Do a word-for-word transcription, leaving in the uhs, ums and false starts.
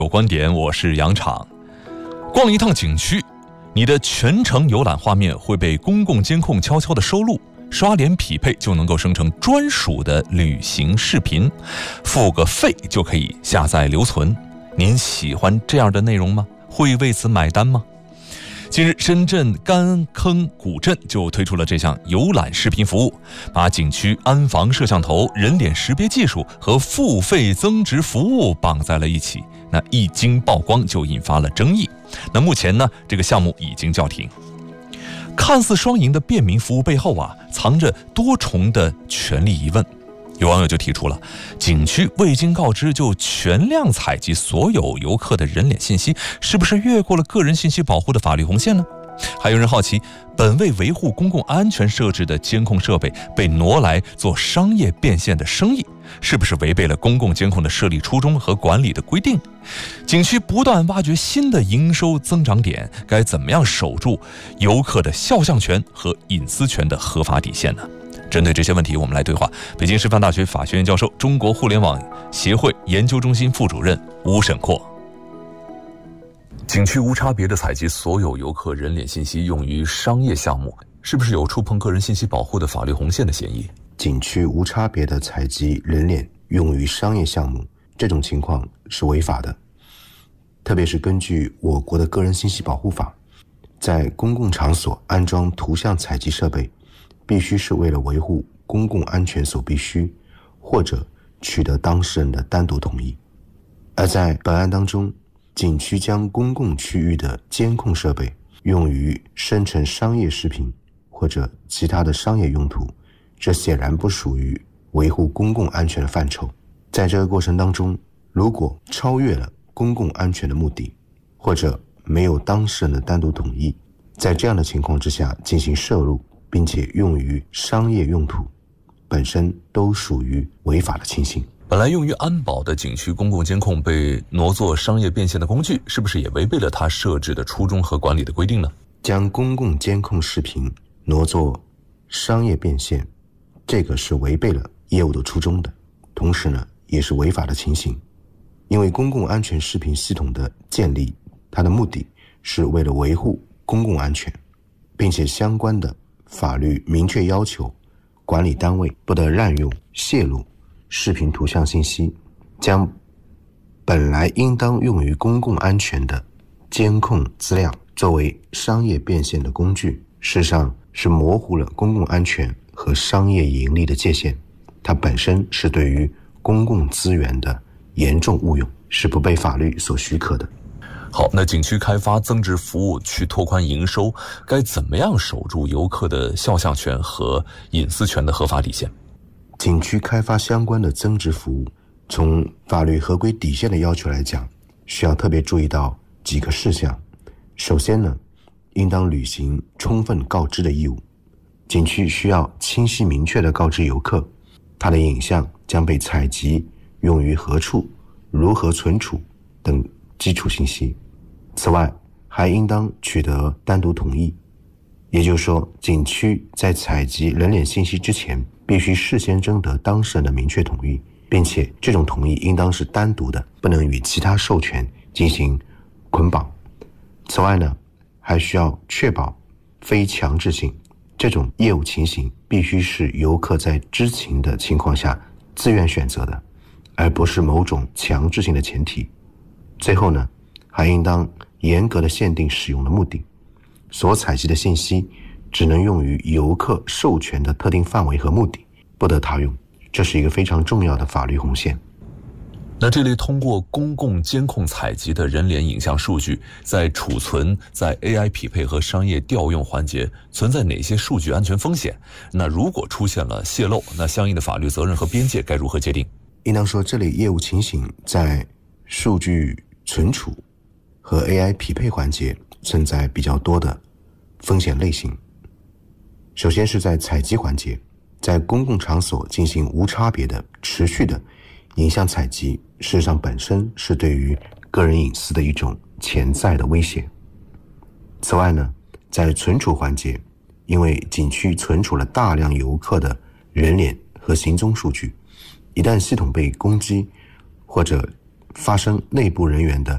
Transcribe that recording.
有观点，我是杨昶。逛一趟景区，你的全程游览画面会被公共监控悄悄地收录，刷脸匹配就能够生成专属的旅行视频，付个费就可以下载留存。您喜欢这样的内容吗？会为此买单吗？近日，深圳甘坑古镇就推出了这项游览视频服务，把景区安防摄像头、人脸识别技术和付费增值服务绑在了一起。那一经曝光就引发了争议。那目前呢，这个项目已经叫停。看似双赢的便民服务背后啊，藏着多重的权利疑问。有网友就提出了，景区未经告知就全量采集所有游客的人脸信息，是不是越过了个人信息保护的法律红线呢？还有人好奇，本为维护公共安全设置的监控设备被挪来做商业变现的生意，是不是违背了公共监控的设立初衷和管理的规定？景区不断挖掘新的营收增长点，该怎么样守住游客的肖像权和隐私权的合法底线呢？针对这些问题，我们来对话北京师范大学法学院教授、中国互联网协会研究中心副主任吴沈阔。景区无差别的采集所有游客人脸信息用于商业项目，是不是有触碰个人信息保护的法律红线的嫌疑？ 景区无差别的采集人脸用于商业项目，这种情况是违法的。特别是根据我国的个人信息保护法，在公共场所安装图像采集设备，必须是为了维护公共安全所必须，或者取得当事人的单独同意。而在本案当中，景区将公共区域的监控设备用于生成商业视频或者其他的商业用途，这显然不属于维护公共安全的范畴。在这个过程当中，如果超越了公共安全的目的，或者没有当事人的单独同意，在这样的情况之下进行摄入并且用于商业用途，本身都属于违法的情形。 本来用于安保的景区公共监控被挪作商业变现的工具，是不是也违背了它设置的初衷和管理的规定呢？ 将公共监控视频挪作商业变现，这个是违背了业务的初衷的，同时呢，也是违法的情形。因为公共安全视频系统的建立，它的目的是为了维护公共安全，并且相关的法律明确要求，管理单位不得滥用、泄露视频图像信息，将本来应当用于公共安全的监控资料作为商业变现的工具，事实上是模糊了公共安全和商业盈利的界限，它本身是对于公共资源的严重误用，是不被法律所许可的。 好，那景区开发增值服务去拓宽营收，该怎么样守住游客的肖像权和隐私权的合法底线？ 景区开发相关的增值服务，从法律合规底线的要求来讲，需要特别注意到几个事项。首先呢，应当履行充分告知的义务。景区需要清晰明确地告知游客，他的影像将被采集用于何处、如何存储等基础信息。此外，还应当取得单独同意，也就是说，景区在采集人脸信息之前，必须事先征得当事人的明确同意，并且这种同意应当是单独的，不能与其他授权进行捆绑。此外呢，还需要确保非强制性，这种业务情形必须是游客在知情的情况下自愿选择的，而不是某种强制性的前提。最后呢，还应当严格的限定使用的目的，所采集的信息只能用于游客授权的特定范围和目的，不得他用，这是一个非常重要的法律红线。 那这类通过公共监控采集的人脸影像数据，在储存、在 A I 匹配和商业调用环节存在哪些数据安全风险？那如果出现了泄露，那相应的法律责任和边界该如何界定？ 应当说，这类业务情形在数据存储和 A I 匹配环节存在比较多的风险类型。首先是在采集环节，在公共场所进行无差别的、持续的影像采集，事实上本身是对于个人隐私的一种潜在的威胁。此外呢，在存储环节，因为景区存储了大量游客的人脸和行踪数据，一旦系统被攻击或者发生内部人员的